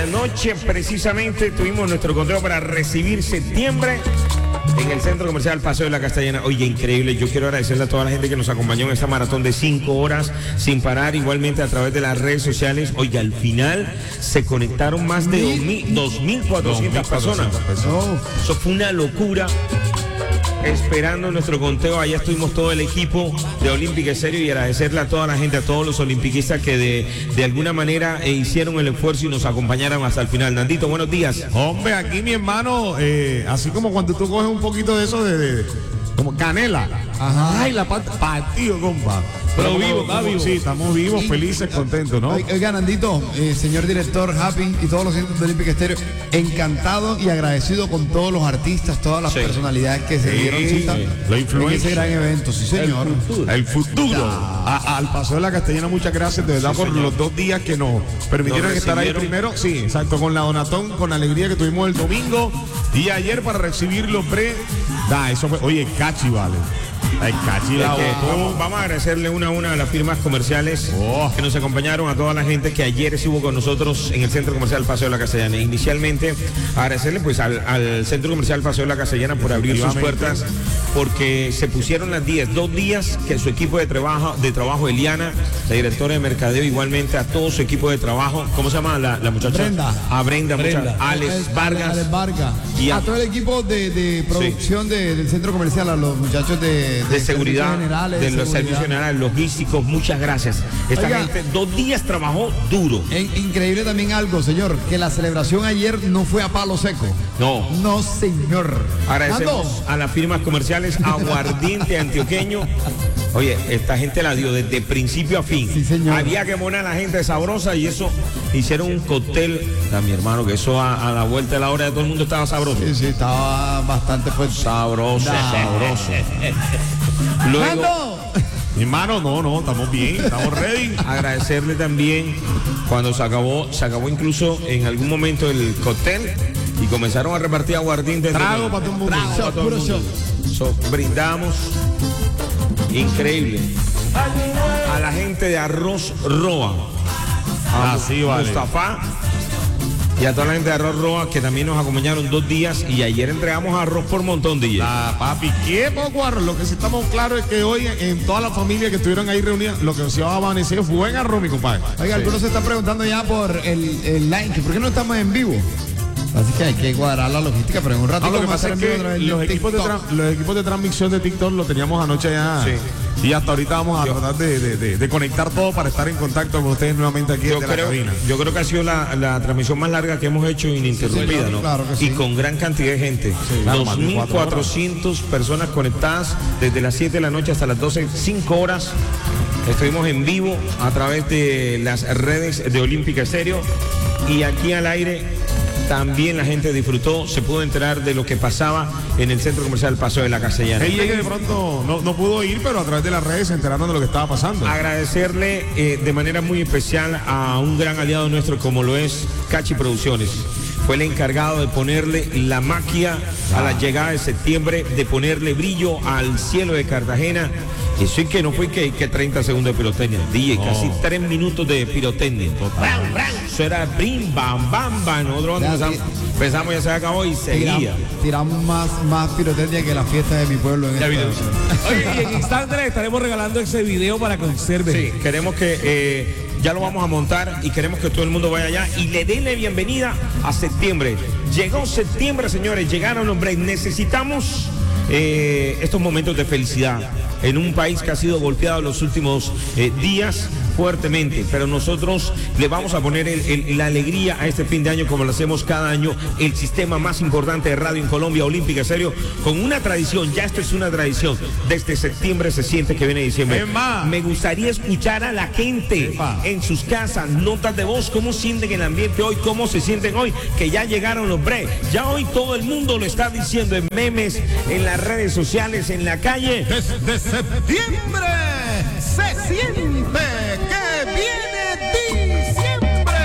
Anoche precisamente tuvimos nuestro conteo para recibir septiembre en el Centro Comercial Paseo de la Castellana. Oye, increíble. Yo quiero agradecerle a toda la gente que nos acompañó en esta maratón de 5 horas sin parar, igualmente a través de las redes sociales. Oye, al final se conectaron más de 2.400 personas. Eso fue una locura. Esperando nuestro conteo, allá estuvimos todo el equipo de Olímpica Estéreo y agradecerle a toda la gente, a todos los olimpiquistas que de alguna manera hicieron el esfuerzo y nos acompañaron hasta el final. Nandito, buenos días. Hombre, aquí mi hermano, así como cuando tú coges un poquito de eso de como canela. Ajá. Ay, la partido, compa. Pero vivo, está vivo. Sí, estamos vivos, felices, contentos, ¿no? Oiga, Nandito, señor director, Happy y todos los cientos de Olímpica Estéreo, encantado y agradecido con todos los artistas, todas las personalidades que se dieron cita en ese gran evento, sí señor. El futuro. Al Paseo de la Castellana, muchas gracias de verdad por los 2 días que nos permitieron estar ahí primero. Sí, exacto, con la donatón, con la alegría que tuvimos el domingo y ayer para recibir los eso fue, oye, Cachi, vale. Ay, Cachi, vamos a agradecerle una a una a las firmas comerciales que nos acompañaron, a toda la gente que ayer estuvo con nosotros en el Centro Comercial Paseo de la Castellana. Inicialmente, agradecerle pues al Centro Comercial Paseo de la Castellana por abrir sus puertas, porque se pusieron las 2 días que su equipo de trabajo, Eliana, la directora de mercadeo, igualmente a todo su equipo de trabajo. ¿Cómo se llama la muchacha? Brenda. A Brenda. Alex Vargas. Y a todo el equipo de producción del Centro Comercial, a los muchachos de seguridad, de los servicios generales, logísticos, muchas gracias. Esta gente 2 días trabajó duro. Increíble también algo, señor, que la celebración ayer no fue a palo seco. No, señor. Agradecemos a las firmas comerciales, Aguardiente Antioqueño. Oye, esta gente la dio desde principio a fin. Sí, señor. Había que poner a la gente sabrosa y eso, hicieron un cóctel, mi hermano, que eso a la vuelta de la hora de todo el mundo estaba sabroso. Sí, estaba bastante fuerte. Sabroso. Luego, mi hermano, no, estamos bien, estamos ready. Agradecerle también cuando se acabó incluso en algún momento el cóctel y comenzaron a repartir aguardiente. Trago para todo el mundo. Brindamos. Increíble. A la gente de Arroz Roa. Mustafa. Y a toda la gente de Arroz Roa que también nos acompañaron 2 días y ayer entregamos arroz por montón de días. Papi, qué poco arroz. Lo que sí estamos claros es que hoy en toda la familia que estuvieron ahí reunidas, lo que se va a amanecer fue buen arroz, mi compadre. Oiga, algunos se están preguntando ya por el line, que ¿por qué no estamos en vivo? Así que hay que cuadrar la logística, pero en un rato lo que pasa es que los equipos de transmisión de TikTok lo teníamos anoche ya. Sí. Y hasta ahorita vamos a tratar de conectar todo para estar en contacto con ustedes nuevamente aquí desde la cabina. Yo creo que ha sido la transmisión más larga que hemos hecho ininterrumpida, ¿no? Claro que sí. Y con gran cantidad de gente. Sí, claro, 2.400 personas conectadas desde las 7 de la noche hasta las 12, 5 horas. Estuvimos en vivo a través de las redes de Olímpica Estéreo y aquí al aire. También la gente disfrutó, se pudo enterar de lo que pasaba en el Centro Comercial Paseo de la Castellana. Ella que de pronto no pudo ir, pero a través de las redes se enteraron de lo que estaba pasando. Agradecerle de manera muy especial a un gran aliado nuestro como lo es Cachi Producciones. Fue el encargado de ponerle la magia a la llegada de septiembre, de ponerle brillo al cielo de Cartagena. Eso es que no fue que 30 segundos de pirotecnia, DJ, casi 3 minutos de pirotecnia. Eso era brim, bam, bam, bam. Nosotros empezamos, ya se acabó y seguía. Tiramos más pirotecnia que la fiesta de mi pueblo. Oye, y en instantes le estaremos regalando ese video para que observen. Sí, queremos que ya lo vamos a montar y queremos que todo el mundo vaya allá y le den la bienvenida a septiembre. Llegó septiembre, señores, llegaron los breaks. Necesitamos estos momentos de felicidad en un país que ha sido golpeado en los últimos días fuertemente, pero nosotros le vamos a poner la alegría a este fin de año como lo hacemos cada año, el sistema más importante de radio en Colombia, Olímpica Estéreo, con una tradición, ya esto es una tradición, desde septiembre se siente que viene diciembre. Me gustaría escuchar a la gente en sus casas, notas de voz, cómo sienten el ambiente hoy, cómo se sienten hoy, que ya llegaron los breaks, ya hoy todo el mundo lo está diciendo en memes, en las redes sociales, en la calle. Desde septiembre se siente que viene diciembre.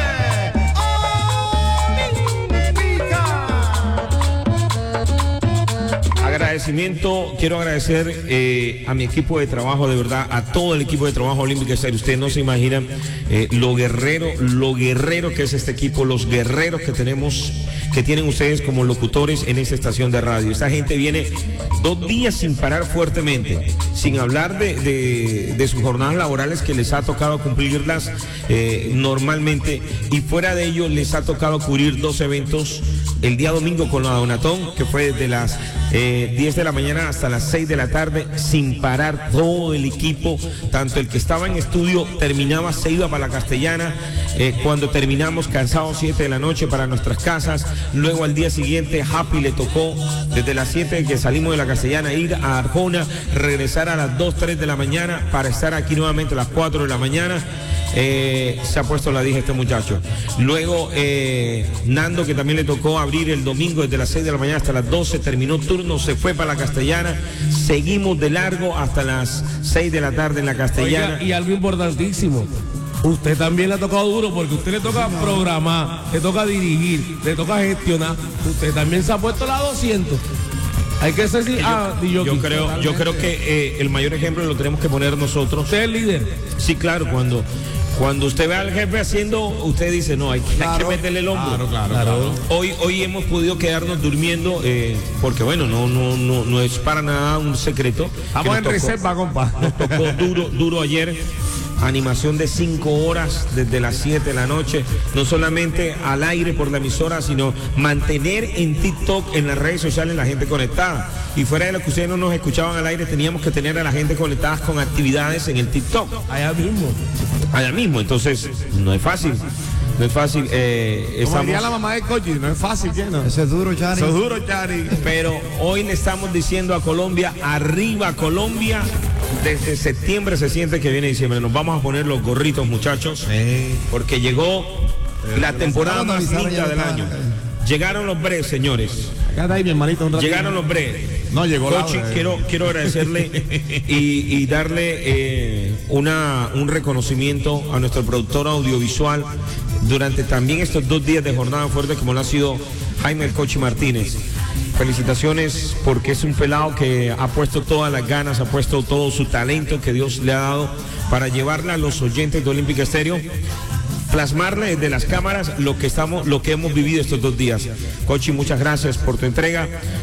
Olímpica. agradecimiento, quiero agradecer a mi equipo de trabajo, de verdad, a todo el equipo de trabajo Olímpica Estéreo. Ustedes no se imaginan lo guerrero que es este equipo, los guerreros que tienen ustedes como locutores en esta estación de radio. Esta gente viene 2 días sin parar fuertemente, sin hablar de sus jornadas laborales que les ha tocado cumplirlas normalmente, y fuera de ello les ha tocado cubrir 2 eventos el día domingo con la Donatón, que fue desde las 10 de la mañana hasta las 6 de la tarde, sin parar. Todo el equipo, tanto el que estaba en estudio, terminaba, se iba para la Castellana, cuando terminamos cansados 7 de la noche para nuestras casas. Luego al día siguiente Happy le tocó desde las 7 que salimos de la Castellana ir a Arjona, regresar a las 2, 3 de la mañana para estar aquí nuevamente a las 4 de la mañana. Se ha puesto la dije este muchacho. Luego Nando, que también le tocó abrir el domingo desde las 6 de la mañana hasta las 12, terminó turno, se fue para la Castellana, seguimos de largo hasta las 6 de la tarde en la Castellana. Oiga, y algo importantísimo, usted también le ha tocado duro, porque usted le toca programar, le toca dirigir, le toca gestionar. Usted también se ha puesto la 200. Hay que ser yo creo que el mayor ejemplo lo tenemos que poner nosotros. Usted es el líder. Sí, claro, cuando usted ve al jefe haciendo, usted dice, no, hay que meterle el hombro. Claro. Hoy hemos podido quedarnos durmiendo, porque bueno, no es para nada un secreto. Estamos en reserva, compa. Nos tocó duro ayer. Animación de 5 horas desde las 7 de la noche, no solamente al aire por la emisora, sino mantener en TikTok, en las redes sociales, la gente conectada. Y fuera de lo que ustedes no nos escuchaban al aire, teníamos que tener a la gente conectada con actividades en el TikTok. Allá mismo. Entonces, no es fácil. Como diría la mamá de Cochi, no es fácil, ¿no? Eso es duro, Chari. Pero hoy le estamos diciendo a Colombia, arriba Colombia. Desde septiembre se siente que viene diciembre. Nos vamos a poner los gorritos, muchachos, porque llegó la temporada más linda del año. Llegaron los Bres, señores. Acá está ahí mi hermanito un ratito. Llegaron los Bres. No llegó la Cochi, quiero agradecerle y darle un reconocimiento a nuestro productor audiovisual durante también estos 2 días de jornada fuerte, como lo ha sido Jaime el Cochi Martínez. Felicitaciones, porque es un pelado que ha puesto todas las ganas, ha puesto todo su talento que Dios le ha dado para llevarle a los oyentes de Olímpica Estéreo, plasmarle desde las cámaras lo que hemos vivido estos 2 días. Cochi, muchas gracias por tu entrega.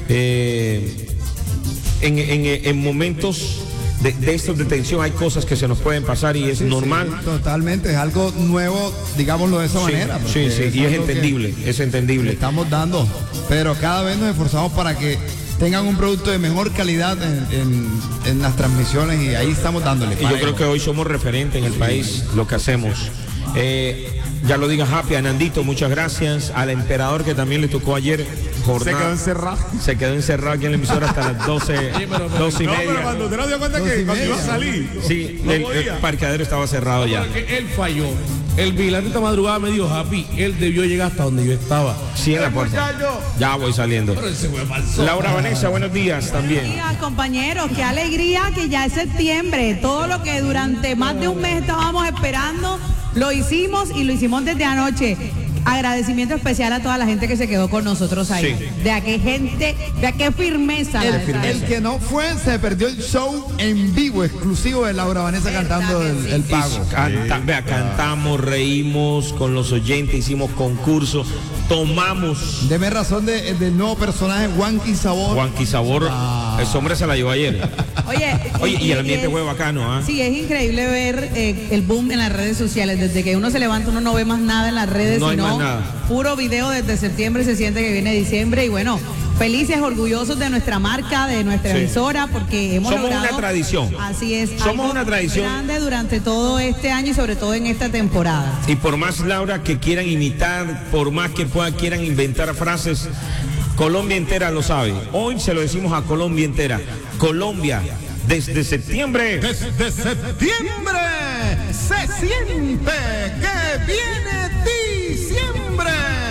En momentos de estos de tensión hay cosas que se nos pueden pasar y es normal. Sí, totalmente, es algo nuevo, digámoslo de esa manera. Sí, y es entendible. Estamos dando, pero cada vez nos esforzamos para que tengan un producto de mejor calidad en las transmisiones, y ahí estamos dándole. Y yo creo que hoy somos referentes en el país, lo que hacemos. Ya lo diga Happy, a Nandito, muchas gracias. Al emperador, que también le tocó ayer jornada. Se quedó encerrado aquí en la emisora hasta las 12 y media. Pero cuando te dio cuenta que cuando iba a salir. Sí, el parqueadero estaba cerrado ya. Él falló. El vigilante esta madrugada me dijo, Happy, él debió llegar hasta donde yo estaba. Sí, en la puerta. Ya voy saliendo. Laura Vanessa, buenos días también. Buenos días, compañeros. Qué alegría que ya es septiembre. Todo lo que durante más de un mes estábamos esperando, lo hicimos, y lo hicimos desde anoche. Agradecimiento especial a toda la gente que se quedó con nosotros ahí. Sí. De a qué gente, de a qué firmeza. El que no fue, se perdió el show en vivo, exclusivo de Laura Vanessa cantando el pago. Cantamos, reímos con los oyentes, hicimos concursos, tomamos. Deme razón del nuevo personaje, Juanqui Sabor. Ese hombre se la llevó ayer. Oye, y el ambiente fue bacano, ¿eh? Sí, es increíble ver el boom en las redes sociales. Desde que uno se levanta, uno no ve más nada en las redes, sino puro video. Desde septiembre se siente que viene diciembre, y bueno, felices, orgullosos de nuestra marca, de nuestra emisora, porque hemos logrado. Somos una tradición. Así es. Somos una tradición grande durante todo este año y sobre todo en esta temporada. Y por más, Laura, que quieran imitar, por más que quieran inventar frases, Colombia entera lo sabe. Hoy se lo decimos a Colombia entera. Colombia, desde septiembre. Desde septiembre se siente que viene diciembre.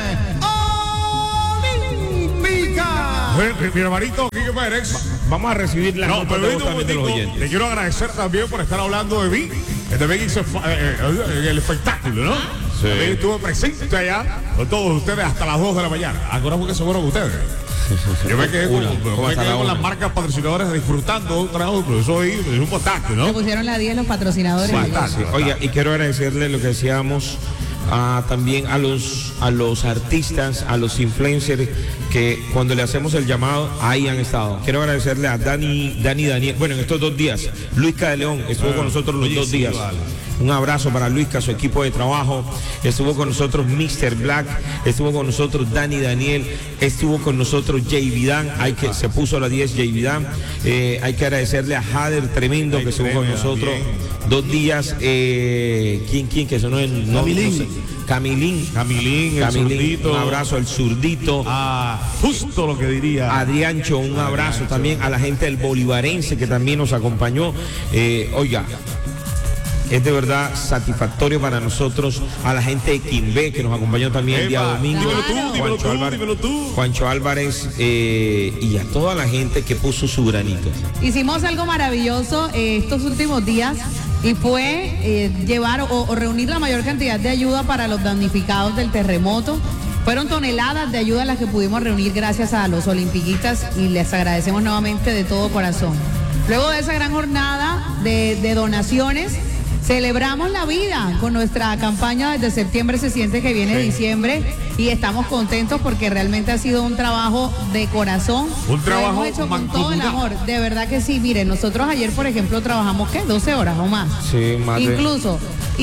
Olímpica. Mi hermanito Quique Pérez. Vamos a recibir la nota de voz también de los oyentes. Le quiero agradecer también por estar hablando de mí. El espectáculo, ¿no? También estuvo presente allá con todos ustedes hasta las 2 de la mañana. Ahora porque se fueron ustedes. Yo me quedé con las marcas patrocinadoras disfrutando un trabajo, pero eso es un contacto, ¿no? Se pusieron la 10 los patrocinadores. Oiga, y quiero agradecerle lo que decíamos también a los artistas, a los influencers que cuando le hacemos el llamado ahí han estado. Quiero agradecerle a Dani Daniel, bueno, en estos 2 días, Luisca de León estuvo con nosotros los 2 días. Vale. Un abrazo para Luisca, su equipo de trabajo. Estuvo con nosotros Mr. Black, estuvo con nosotros Dani Daniel, estuvo con nosotros Jay Vidán, se puso a la 10 Jay Vidán. Hay que agradecerle a Jader Tremendo que estuvo con nosotros 2 días. ¿Quién que sonó en Camilín, el zurdito. Un abrazo al zurdito. Justo lo que diría. Adriancho, un abrazo también a la gente del Bolivarense que también nos acompañó. Oiga, es de verdad satisfactorio para nosotros, a la gente de Quimbé que nos acompañó también el día domingo. Dímelo tú. Juancho Álvarez y a toda la gente que puso su granito. Hicimos algo maravilloso estos últimos días y fue llevar o reunir la mayor cantidad de ayuda para los damnificados del terremoto. Fueron toneladas de ayuda las que pudimos reunir gracias a los olimpiquistas y les agradecemos nuevamente de todo corazón. Luego de esa gran jornada de donaciones, celebramos la vida con nuestra campaña desde septiembre se siente que viene diciembre y estamos contentos porque realmente ha sido un trabajo de corazón. Un trabajo lo hemos hecho con todo el amor, de verdad que sí. Miren, nosotros ayer, por ejemplo, trabajamos 12 horas o más. Sí, más incluso.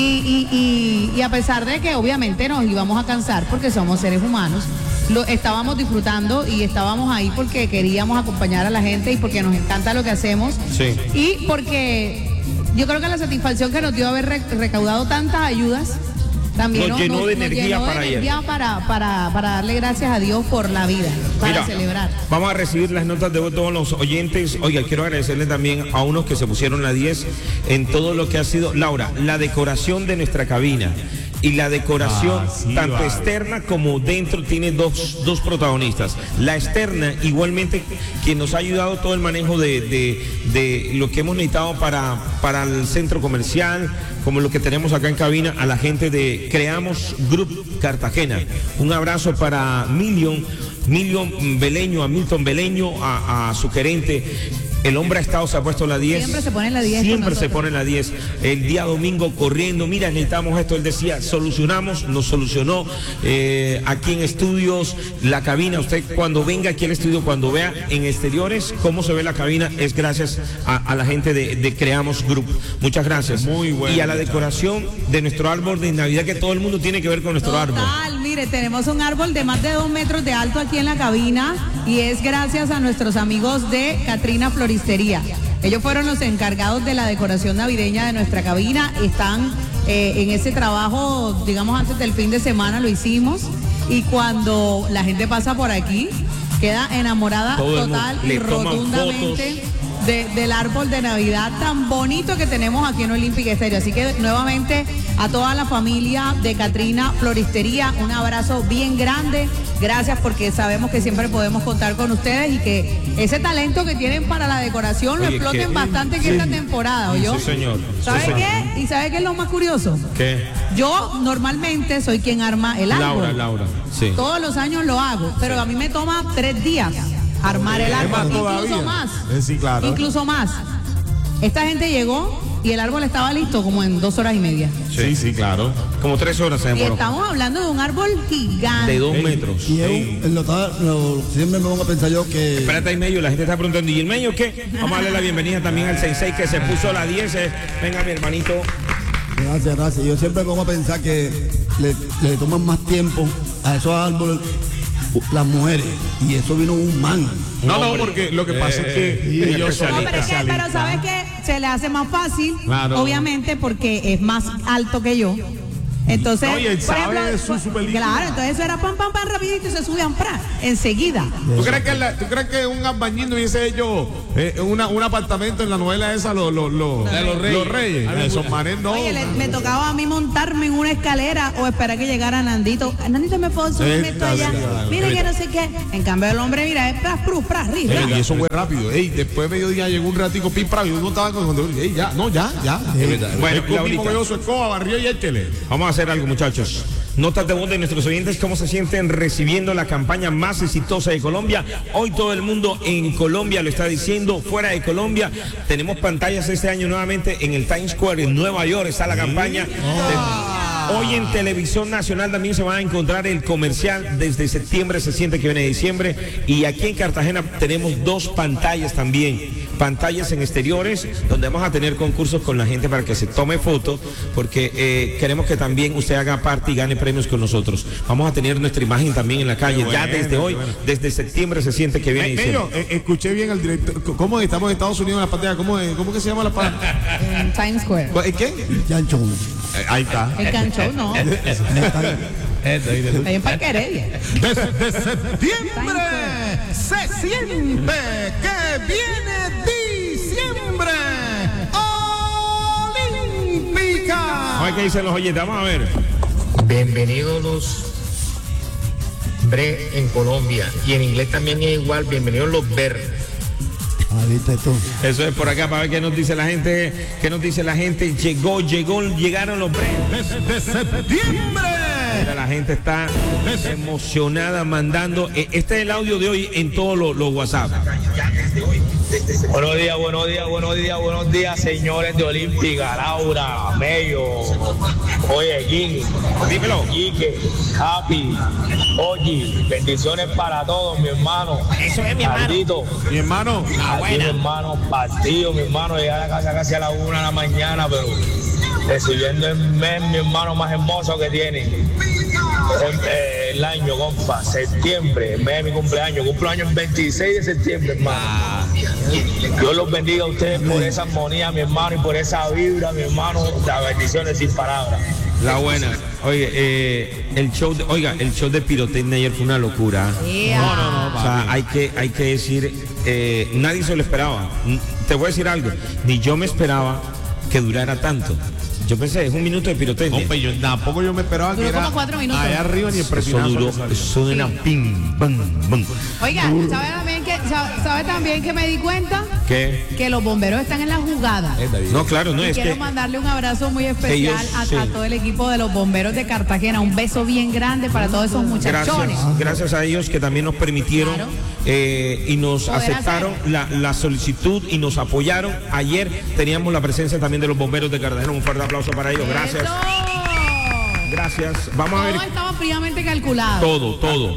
Y a pesar de que obviamente nos íbamos a cansar porque somos seres humanos, lo estábamos disfrutando y estábamos ahí porque queríamos acompañar a la gente y porque nos encanta lo que hacemos. Sí. Y porque yo creo que la satisfacción que nos dio haber recaudado tantas ayudas también nos llenó de energía para darle gracias a Dios por la vida, para celebrar. Vamos a recibir las notas de todos los oyentes. Oiga, quiero agradecerle también a unos que se pusieron la 10 en todo lo que ha sido, Laura, la decoración de nuestra cabina. Y la decoración, tanto externa como dentro, tiene dos protagonistas. La externa, igualmente, quien nos ha ayudado todo el manejo de lo que hemos necesitado para el centro comercial, como lo que tenemos acá en cabina, a la gente de Creamos Group Cartagena. Un abrazo para Milion Beleño, a Milton Beleño, a su gerente. El hombre ha estado, se ha puesto la 10. Siempre se pone la 10. Siempre se pone la 10. El día domingo corriendo, mira, necesitamos esto. Él decía, solucionamos, nos solucionó. Aquí en estudios, la cabina, usted cuando venga aquí al estudio, cuando vea en exteriores cómo se ve la cabina, es gracias a la gente de Creamos Group. Muchas gracias. Muy bueno. Y a la decoración de nuestro árbol de Navidad, que todo el mundo tiene que ver con nuestro árbol. Mire, tenemos un árbol de más de 2 metros de alto aquí en la cabina y es gracias a nuestros amigos de Catrina Floristería. Ellos fueron los encargados de la decoración navideña de nuestra cabina. Están en ese trabajo, digamos, antes del fin de semana lo hicimos y cuando la gente pasa por aquí queda enamorada total y rotundamente del árbol de Navidad tan bonito que tenemos aquí en Olympic Estéreo. Así que nuevamente a toda la familia de Catrina Floristería, un abrazo bien grande. Gracias porque sabemos que siempre podemos contar con ustedes y que ese talento que tienen para la decoración lo exploten bastante en esta temporada, ¿oyó? Sí, señor. ¿Sabe qué? ¿Y sabe qué es lo más curioso? ¿Qué? Yo normalmente soy quien arma el árbol. Laura, sí. Todos los años lo hago, pero a mí me toma 3 días armar el árbol, incluso más. Sí, claro. Incluso más. Esta gente llegó y el árbol estaba listo como en 2 horas y media. Sí, claro. Como 3 horas se Y demoró. estamos hablando de un árbol gigante. De 2 metros. Y siempre me pongo a pensar yo que... Espérate ahí medio, la gente está preguntando, ¿y el medio qué? Vamos a darle la bienvenida también al Sensei que se puso la 10. Venga, mi hermanito. Gracias. Yo siempre me pongo a pensar que le toman más tiempo a esos árboles las mujeres y eso vino un man. No, porque lo que pasa es que ellos son pero ¿sabes qué? Se le hace más fácil, obviamente, porque es más alto que yo. Entonces, no, y él por sabe ejemplo, de su película. Claro, entonces eso era pam, rapidito y se subían enseguida. ¿Tú crees que un albañil hubiese hecho un apartamento en la novela esa, los Reyes? Esos manes no. Oye, me tocaba a mí montarme en una escalera o esperar que llegara Nandito. Nandito, ¿me puedo subirme esto allá? Mire que no sé qué. En cambio el hombre, mira, es y eso fue rápido. Después de mediodía llegó un ratico pimprado y uno estaba con ya. Bueno, el mismo que yo su escoba, barrió y échele. Vamos a hacer algo, muchachos. Notas de voz de nuestros oyentes, cómo se sienten recibiendo la campaña más exitosa de Colombia. Hoy todo el mundo en Colombia lo está diciendo, fuera de Colombia. Tenemos pantallas este año nuevamente en el Times Square en Nueva York, está la campaña. Hoy en Televisión Nacional también se va a encontrar el comercial. Desde septiembre se siente que viene diciembre. Y aquí en Cartagena tenemos 2 pantallas también. Pantallas en exteriores, donde vamos a tener concursos con la gente para que se tome fotos, porque queremos que también usted haga parte y gane premios con nosotros. Vamos a tener nuestra imagen también en la calle. Ya desde hoy, desde septiembre se siente que viene diciembre. Escuché bien al director. ¿Cómo estamos en Estados Unidos en la pantalla? ¿Cómo que se llama la pantalla? En Times Square. ¿Qué? Chanchón. Ahí está. El canchón, no. Ahí en Parque Heredia. Desde septiembre se siente que viene diciembre olímpica. Ay, ¿qué dicen los oyentes? Vamos a ver. Bienvenidos los Bre en Colombia. Y en inglés también es igual. Bienvenidos los Ver. Ahorita tú. Eso es por acá para ver qué nos dice la gente. ¿Qué nos dice la gente? Llegaron los premios. Desde septiembre. Mira, la gente está emocionada mandando. Este es el audio de hoy en todos los WhatsApp. Buenos días, señores de Olímpica, Laura, Mello, oye, Jim, Dímelo. Quique, Happy, Oji, bendiciones para todos, mi hermano. Eso es mi hermano. Maldito. Mi hermano. Aquí, mi hermano, partido, mi hermano, llegar a casa casi a la 1 de la mañana, pero recibiendo el mes, mi hermano, más hermoso que tiene. El año, compa, septiembre, el mes de mi cumpleaños, cumpleaños el 26 de septiembre, hermano. Dios los bendiga a ustedes por esa armonía, mi hermano, y por esa vibra, mi hermano, las bendiciones sin palabras. La buena. Oye, el show de pirotecnia ayer fue una locura. Yeah. O sea, hay que decir, nadie se lo esperaba. Te voy a decir algo, ni yo me esperaba que durara tanto. Yo pensé, es un minuto de pirotecnia. Hombre, tampoco yo me esperaba que Duró era como 4 minutos. allá arriba ni Eso impresionante. duró, eso era pim, bam, bam. Oiga, ¿sabe también que me di cuenta? ¿Qué? Que los bomberos están en la jugada. No, claro, no, Y es quiero que mandarle un abrazo muy especial ellos, a todo el equipo de los bomberos de Cartagena. Un beso bien grande para todos esos muchachones. gracias a ellos que también nos permitieron Claro. Y nos Poder aceptaron la solicitud y nos apoyaron. Ayer teníamos la presencia también de los bomberos de Cartagena. Un fuerte aplauso para ellos. Gracias. ¡Eso! Gracias. Vamos a ver Todo estaba fríamente calculado. todo.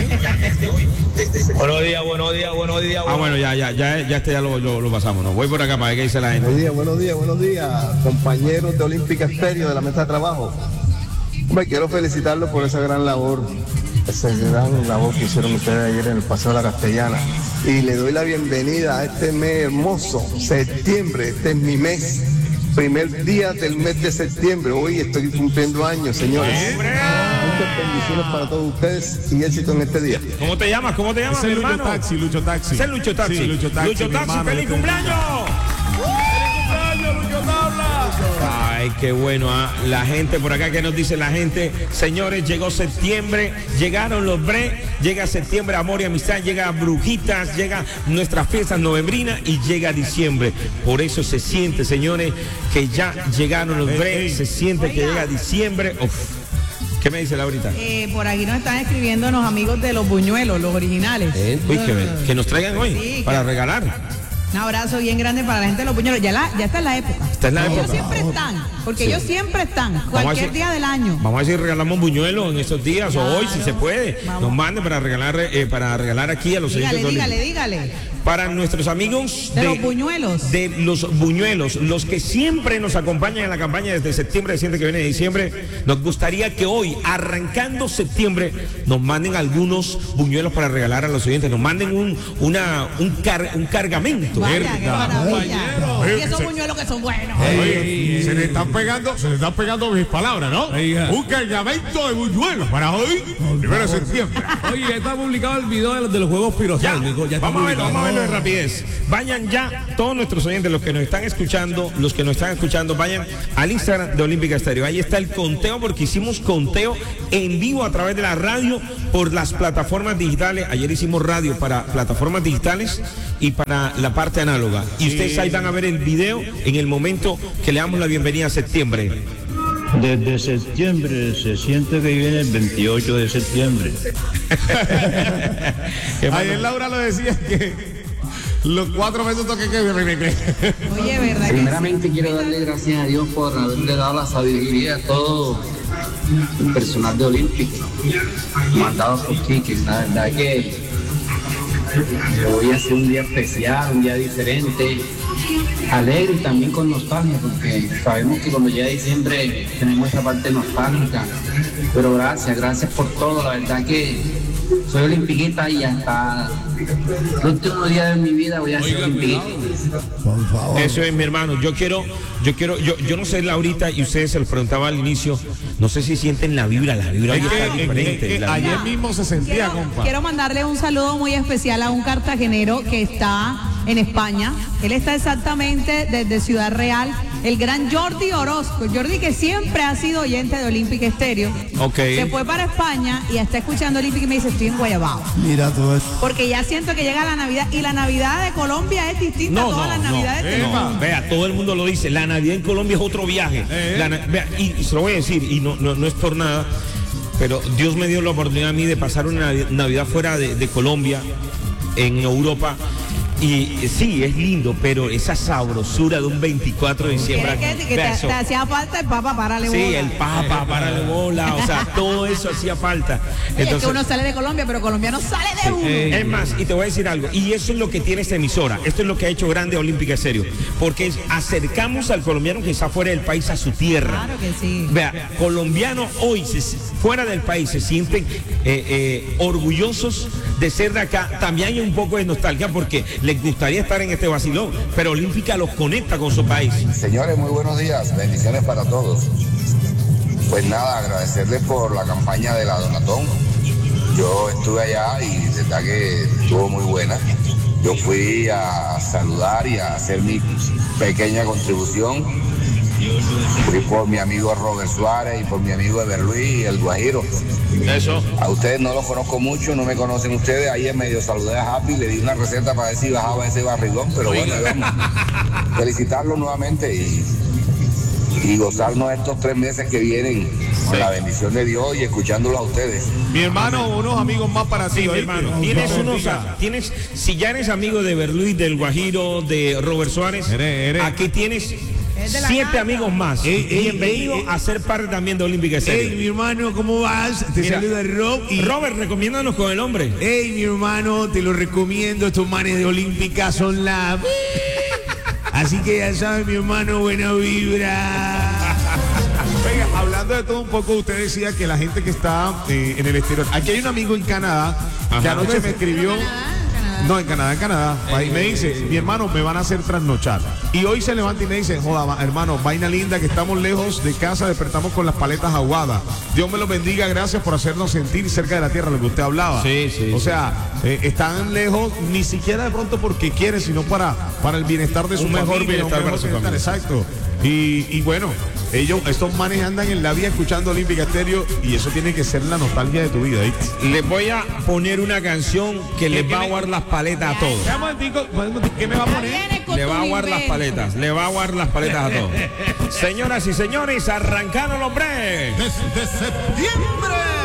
Buenos días. Ah, bueno, ya lo pasamos. No, voy por acá para ver qué dice la gente. Buenos días, compañeros de Olímpica Estéreo de la mesa de trabajo. Hombre, quiero felicitarlos por esa gran labor que hicieron ustedes ayer en el Paseo de la Castellana. Y le doy la bienvenida a este mes hermoso, septiembre. Este es mi mes, primer día del mes de septiembre. Hoy estoy cumpliendo años, señores. Muchas bendiciones para todos ustedes y éxito en este día. ¿Cómo te llamas, Ese mi es hermano? Lucho Taxi. Ese es Lucho Taxi. Sí, Lucho Taxi, mi hermano. ¡Feliz cumpleaños! Ay, qué bueno, la gente por acá, ¿qué nos dice la gente? Señores, llegó septiembre, llegaron los Bre, llega septiembre, amor y amistad, llega Brujitas, llega nuestras fiestas novembrinas y llega diciembre. Por eso se siente, señores, que ya llegaron los Bre, se siente que llega diciembre. Uf. ¿Qué me dice Laurita? Por aquí nos están escribiendo los amigos de los buñuelos, los originales. Uy, que nos traigan hoy Sí, para que- regalar. Un abrazo bien grande para la gente de los buñuelos. Ya está en la época. Está en la Ellos época. siempre están, porque Sí. ellos siempre están, Vamos a cualquier decir- día del año. Vamos a ver si regalamos buñuelos en estos días o hoy, si se puede. Vamos. Nos manden para regalar aquí a los oyentes de Olímpica. Dígale. Para nuestros amigos De los buñuelos. De los buñuelos, los que siempre nos acompañan en la campaña desde septiembre, siente que viene de diciembre, nos gustaría que hoy, arrancando septiembre, nos manden algunos buñuelos para regalar a los oyentes, nos manden un cargamento. Vaya, qué maravilla. Oye, Y esos se- buñuelos que son buenos. Oye, se le están pegando mis palabras, ¿no? Oiga. Un cargamento de buñuelos para hoy, 1 de septiembre. Oye, ya está publicado el video de los juegos pirotécnicos. Ya está Vamos a publicado. verlo de rapidez. Vayan ya, todos nuestros oyentes, los que nos están escuchando, vayan al Instagram de Olímpica Estéreo. Ahí está el conteo, porque hicimos conteo en vivo a través de la radio por las plataformas digitales. Ayer hicimos radio para plataformas digitales y para la parte análoga. Y ustedes ahí van a ver el video en el momento que le damos la bienvenida a septiembre. Desde septiembre, se siente que viene el 28 de septiembre. Ayer Laura lo decía que los 4 meses toque que... Oye, ¿verdad? Primeramente quiero darle gracias a Dios por haberle dado la sabiduría a todo el personal de Olímpico, mandado por Quique. La verdad que hoy ha sido un día especial, un día diferente, alegre y también con nostalgia, porque sabemos que cuando llega diciembre tenemos esa parte nostálgica. Pero gracias por todo. La verdad que soy olimpiquista y hasta el último día de mi vida voy a ser olimpiquista. Por favor. Eso es, mi hermano. Yo no sé, Laurita, y ustedes se lo preguntaba al inicio, no sé si sienten la vibra hoy está diferente. Ayer mismo se sentía, compa. Quiero mandarle un saludo muy especial a un cartagenero que está en España. Él está exactamente desde Ciudad Real, el gran Jordi Orozco. Jordi, que siempre ha sido oyente de Olímpica Estéreo. Okay. Se fue para España y está escuchando Olímpica y me dice, estoy en Guayabao. Mira todo eso. Porque ya siento que llega la Navidad y la Navidad de Colombia es distinta a todas las Navidades del mundo. Vea, todo el mundo lo dice, la Navidad en Colombia es otro viaje. Vea, y se lo voy a decir, y no es por nada, pero Dios me dio la oportunidad a mí de pasar una Navidad fuera de Colombia, en Europa. Y sí, es lindo, pero esa sabrosura de un 24 de diciembre. Que te hacía falta el Papa, párale bola. Sí, el Papa, párale bola. O sea, todo eso hacía falta. Entonces, es que uno sale de Colombia, pero Colombia no sale de uno. Es más, y te voy a decir algo, y eso es lo que tiene esta emisora. Esto es lo que ha hecho grande Olímpica Estéreo. Porque acercamos al colombiano que está fuera del país a su tierra. Claro que sí. Vea, colombianos hoy fuera del país se sienten orgullosos de ser de acá. También hay un poco de nostalgia porque les gustaría estar en este vacilón, pero Olímpica los conecta con su país. Señores, muy buenos días, bendiciones para todos. Pues nada, agradecerles por la campaña de la Donatón. Yo estuve allá y de verdad que estuvo muy buena. Yo fui a saludar y a hacer mi pequeña contribución. Fui por mi amigo Robert Suárez y por mi amigo Eber Luis, el Guajiro. Eso. A ustedes no los conozco mucho, no me conocen ustedes. Ayer medio saludé a Happy, le di una receta para ver si bajaba ese barrigón, pero bueno, vamos. Felicitarlos nuevamente y gozarnos estos 3 meses que vienen con la bendición de Dios y escuchándolos a ustedes. Mi hermano, unos amigos más para ti. Sí, mi hermano. Si ya eres amigo de Eber Luis, del Guajiro, de Robert Suárez, aquí tienes 7 amigos más. Bienvenido a ser parte también de Olímpica Estéreo. Hey, mi hermano, ¿cómo vas? Te saluda Rob. Robert, recomiéndanos con el hombre. Hey, mi hermano, te lo recomiendo. Estos manes de Olímpica son la... Así que ya sabes, mi hermano, buena vibra. Venga, hablando de todo un poco, usted decía que la gente que está en el exterior. Aquí hay un amigo en Canadá que anoche me escribió. No, en Canadá. Ahí me dice, mi hermano, me van a hacer trasnochar. Y hoy se levanta y me dice, joda, hermano, vaina linda, que estamos lejos de casa, despertamos con las paletas aguadas. Dios me los bendiga, gracias por hacernos sentir cerca de la tierra, lo que usted hablaba. Sí. O sea, están lejos, ni siquiera de pronto porque quiere, sino para el bienestar de su familia. Un mejor bienestar para su familia. Exacto. Y bueno, estos manes andan en la vía escuchando Olímpica Estéreo y eso tiene que ser la nostalgia de tu vida. Les voy a poner una canción que les va a aguar las paletas a todos. ¿Qué me va a poner? Le va a aguar las paletas, a todos. Señoras y señores, arrancaron los breaks. Desde septiembre.